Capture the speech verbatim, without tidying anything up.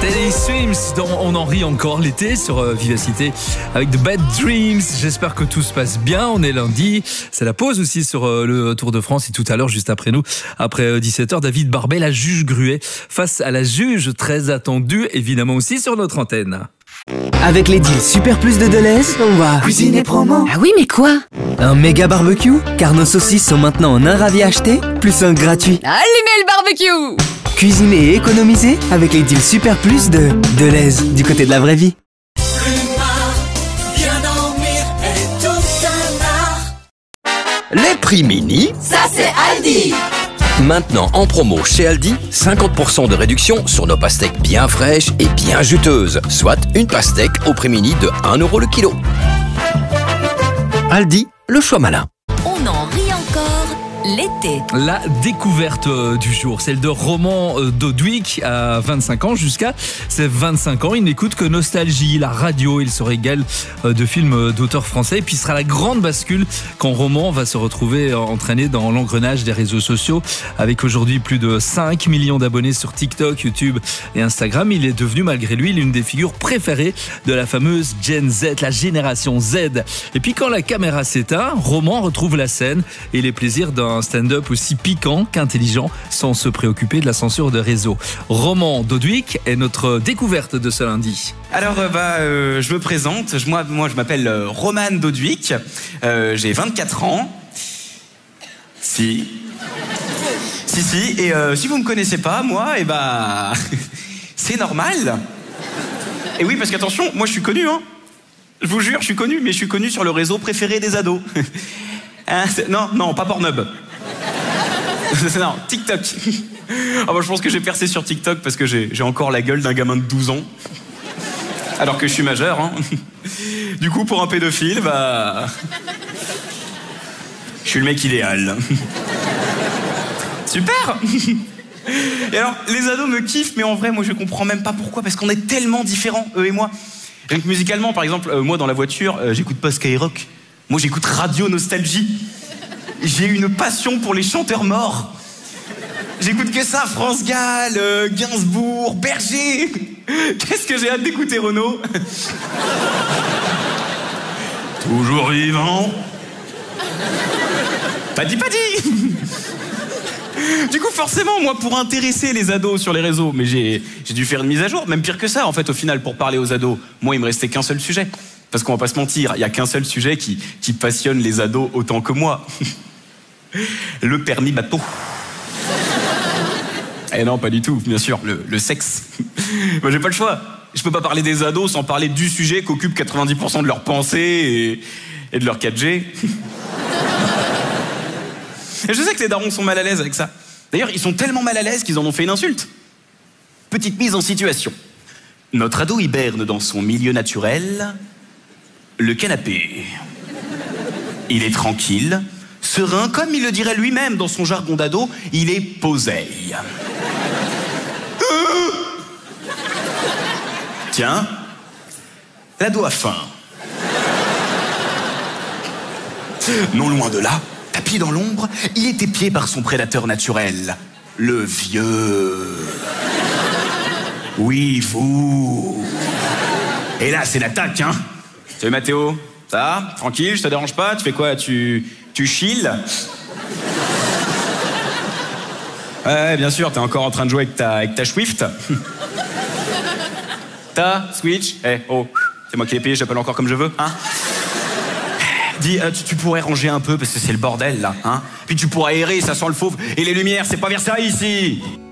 Teddy Swims, dont on en rit encore l'été sur euh, Vivacité avec The Bad Dreams. J'espère que tout se passe bien. On est lundi. C'est la pause aussi sur euh, le Tour de France. Et tout à l'heure, juste après nous, après euh, dix-sept heures, David Barbet, la juge Gruet, face à la juge très attendue, évidemment aussi sur notre antenne. Avec les deals Super Plus de Deleuze, on va cuisiner promo. Ah oui, mais quoi? Un méga barbecue, car nos saucisses sont maintenant en un ravi acheté, plus un gratuit. Allumez le barbecue! Cuisiner et économiser avec les deals Super Plus de Deleuze, du côté de la vraie vie. Les prix mini, Ça, c'est Aldi! maintenant en promo chez Aldi, cinquante pour cent de réduction sur nos pastèques bien fraîches et bien juteuses, soit une pastèque au prix mini de un euro le kilo. Aldi, le choix malin. On en rit encore l'été. La découverte euh, du jour, celle de Roman euh, Dodwick à vingt-cinq ans. Jusqu'à ses vingt-cinq ans, il n'écoute que Nostalgie, la radio. Il se régale euh, de films euh, d'auteurs français. Et puis ce sera la grande bascule quand Roman va se retrouver euh, entraîné dans l'engrenage des réseaux sociaux. Avec aujourd'hui plus de cinq millions d'abonnés sur TikTok, YouTube et Instagram, il est devenu malgré lui l'une des figures préférées de la fameuse Gen Z, la génération Z. Et puis quand la caméra s'éteint, Roman retrouve la scène et les plaisirs d'un stand-up aussi piquant qu'intelligent sans se préoccuper de la censure de réseau. Roman Dodwick est notre découverte de ce lundi. Alors euh, bah euh, je me présente, je, moi, moi je m'appelle euh, Roman Dodwick, euh, j'ai vingt-quatre ans. Si. Si si, et euh, si vous me connaissez pas, moi, et bah c'est normal. Et oui, parce qu'attention, moi je suis connu, hein. Je vous jure, je suis connu, mais je suis connu sur le réseau préféré des ados. Hein, non, non, pas Pornhub. Non, TikTok. Ah bah, je pense que j'ai percé sur TikTok parce que j'ai, j'ai encore la gueule d'un gamin de douze ans. Alors que je suis majeur, hein. Du coup, pour un pédophile, bah... je suis le mec idéal. Super. Et alors, les ados me kiffent, mais en vrai, moi, je comprends même pas pourquoi, parce qu'on est tellement différents, eux et moi. Rien que musicalement, par exemple, euh, moi, dans la voiture, euh, j'écoute pas Skyrock. Moi, j'écoute Radio Nostalgie. J'ai une passion pour les chanteurs morts. J'écoute que ça, France Gall, euh, Gainsbourg, Berger. Qu'est-ce que j'ai hâte d'écouter Renaud. Toujours vivant. Pas dit, pas dit. Du coup, forcément, moi, pour intéresser les ados sur les réseaux, mais j'ai, j'ai dû faire une mise à jour, même pire que ça, en fait, au final, pour parler aux ados. Moi, il me restait qu'un seul sujet. Parce qu'on va pas se mentir, il y a qu'un seul sujet qui, qui passionne les ados autant que moi. Le permis bateau. Eh non, pas du tout, bien sûr, le, le sexe. Moi, j'ai pas le choix. Je peux pas parler des ados sans parler du sujet qu'occupent quatre-vingt-dix pour cent de leurs pensées et, et de leur quatre G. Et je sais que les darons sont mal à l'aise avec ça. D'ailleurs, ils sont tellement mal à l'aise qu'ils en ont fait une insulte. Petite mise en situation. Notre ado hiberne dans son milieu naturel, le canapé. Il est tranquille, serein, comme il le dirait lui-même dans son jargon d'ado, il est poseille. Euh Tiens, l'ado a faim. Non loin de là, tapis dans l'ombre, il est épié par son prédateur naturel, le vieux. Oui, vous. Et là, c'est l'attaque, hein. Salut Mathéo, ça va? Tranquille, je te dérange pas? Tu fais quoi? Tu... tu chill? Ouais, bien sûr, t'es encore en train de jouer avec ta, avec ta Swift. Ta Switch? Eh, hey, oh, c'est moi qui l'ai payé, j'appelle encore comme je veux, hein? Dis, euh, tu, tu pourrais ranger un peu parce que c'est le bordel, là, hein? Puis tu pourras aérer, ça sent le fauve. Et les lumières, c'est pas Versailles, ici!